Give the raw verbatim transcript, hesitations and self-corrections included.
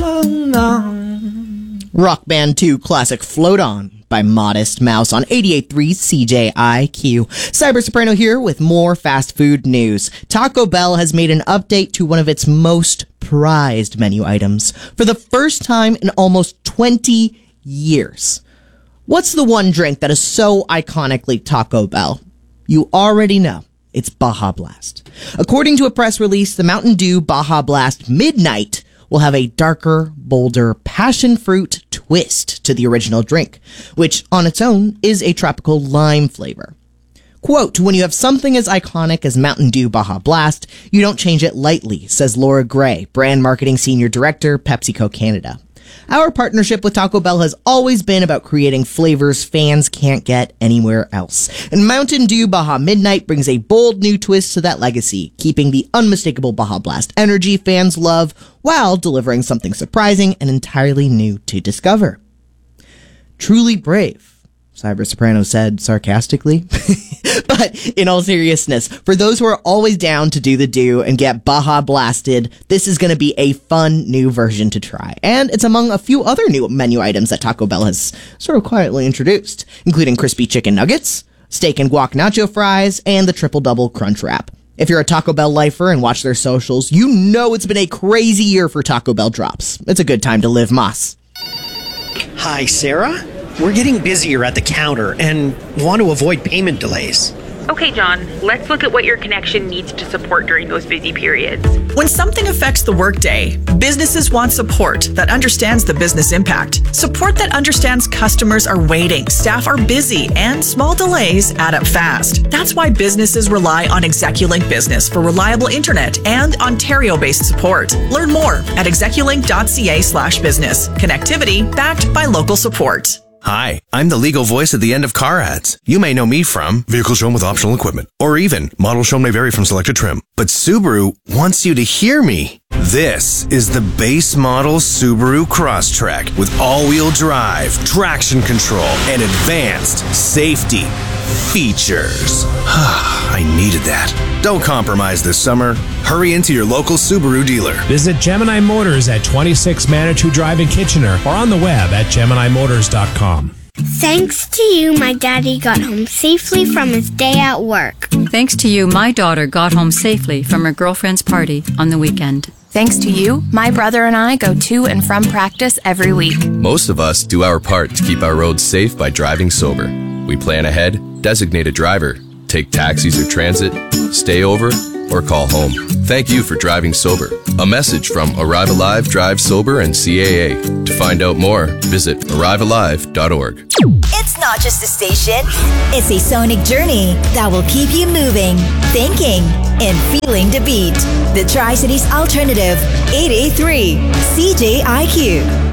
Rock Band two classic Float On by Modest Mouse on eighty-eight point three C J I Q. Cyber Soprano here with more fast food news. Taco Bell has made an update to one of its most prized menu items for the first time in almost twenty years. What's the one drink that is so iconically Taco Bell? You already know. It's Baja Blast. According to a press release, the Mountain Dew Baja Blast Midnight will have a darker, bolder passion fruit twist to the original drink, which on its own is a tropical lime flavor. Quote, when you have something as iconic as Mountain Dew Baja Blast, you don't change it lightly, says Laura Gray, Brand Marketing Senior Director, PepsiCo Canada. Our partnership with Taco Bell has always been about creating flavors fans can't get anywhere else. And Mountain Dew Baja Midnight brings a bold new twist to that legacy, keeping the unmistakable Baja Blast energy fans love while delivering something surprising and entirely new to discover. Truly brave, Cyber Soprano said sarcastically. But in all seriousness, for those who are always down to do the do and get Baja Blasted, this is going to be a fun new version to try. And it's among a few other new menu items that Taco Bell has sort of quietly introduced, including crispy chicken nuggets, steak and guac nacho fries, and the triple double crunch wrap. If you're a Taco Bell lifer and watch their socials, you know it's been a crazy year for Taco Bell drops. It's a good time to live Moss. Hi, Sarah. We're getting busier at the counter and want to avoid payment delays. Okay, John, let's look at what your connection needs to support during those busy periods. When something affects the workday, businesses want support that understands the business impact. Support that understands customers are waiting, staff are busy, and small delays add up fast. That's why businesses rely on Execulink Business for reliable internet and Ontario-based support. Learn more at execulink.ca slash business. Connectivity backed by local support. Hi, I'm the legal voice at the end of car ads. You may know me from vehicle shown with optional equipment, or even model shown may vary from selected trim. But Subaru wants you to hear me. This is the base model Subaru Crosstrek with all-wheel drive, traction control, and advanced safety features. I needed that. Don't compromise this summer. Hurry into your local Subaru dealer. Visit Gemini Motors at twenty-six Manitou Drive in Kitchener or on the web at gemini motors dot com. Thanks to you, my daddy got home safely from his day at work. Thanks to you, my daughter got home safely from her girlfriend's party on the weekend. Thanks to you, my brother and I go to and from practice every week. Most of us do our part to keep our roads safe by driving sober. We plan ahead, designate a driver, take taxis or transit, stay over, or call home. Thank you for driving sober. A message from Arrive Alive, Drive Sober, and C A A. To find out more, visit arrive alive dot org. It's not just a station. It's a sonic journey that will keep you moving, thinking, and feeling the beat. The Tri-Cities Alternative, eight eighty-three C J I Q.